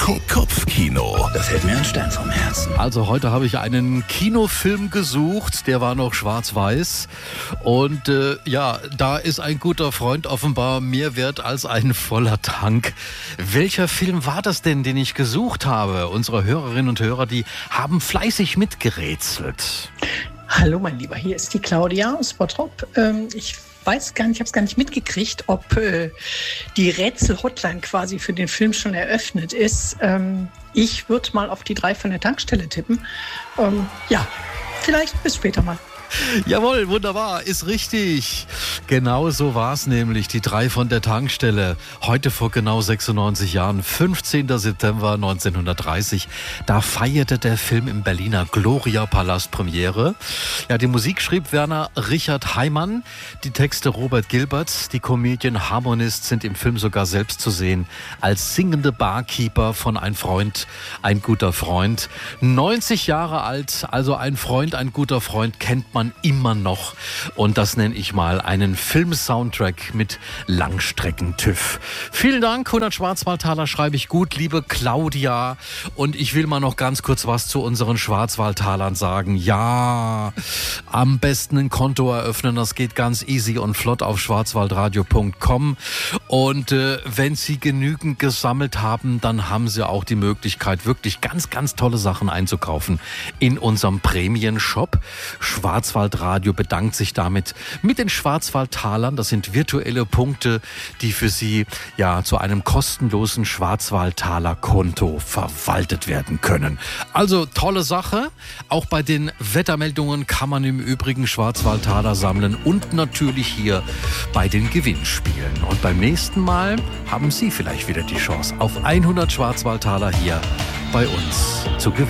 Kopfkino. Da fällt mir ein Stein vom Herzen. Also heute habe ich einen Kinofilm gesucht, der war noch schwarz-weiß. Und da ist ein guter Freund offenbar mehr wert als ein voller Tank. Welcher Film war das denn, den ich gesucht habe? Unsere Hörerinnen und Hörer, die haben fleißig mitgerätselt. Hallo mein Lieber, hier ist die Claudia aus Bottrop. Ich weiß gar nicht, ich habe es gar nicht mitgekriegt, ob die Rätsel-Hotline quasi für den Film schon eröffnet ist. Ich würde mal auf die 3 von der Tankstelle tippen. Vielleicht bis später mal. Jawohl, wunderbar, ist richtig. Genau so war es nämlich, die 3 von der Tankstelle. Heute vor genau 96 Jahren, 15. September 1930, da feierte der Film im Berliner Gloria-Palast Premiere. Ja, die Musik schrieb Werner Richard Heimann, die Texte Robert Gilbert, die Comedian Harmonist sind im Film sogar selbst zu sehen, als singende Barkeeper von Ein Freund, ein guter Freund. 90 Jahre alt, also ein Freund, ein guter Freund, kennt man immer noch. Und das nenne ich mal einen Film-Soundtrack mit Langstrecken-TÜV. Vielen Dank, 100 Schwarzwaldtaler schreibe ich gut, liebe Claudia. Und ich will mal noch ganz kurz was zu unseren Schwarzwaldtalern sagen. Ja, am besten ein Konto eröffnen, das geht ganz easy und flott auf schwarzwaldradio.com. Und wenn Sie genügend gesammelt haben, dann haben Sie auch die Möglichkeit, wirklich ganz, ganz tolle Sachen einzukaufen in unserem Prämienshop. Schwarzwaldradio bedankt sich damit mit den Schwarzwaldtalern. Das sind virtuelle Punkte, die für Sie zu einem kostenlosen Schwarzwaldtaler-Konto verwaltet werden können. Also tolle Sache. Auch bei den Wettermeldungen kann man im Übrigen Schwarzwaldtaler sammeln und natürlich hier bei den Gewinnspielen. Und beim nächsten Mal haben Sie vielleicht wieder die Chance, auf 100 Schwarzwaldtaler hier bei uns zu gewinnen.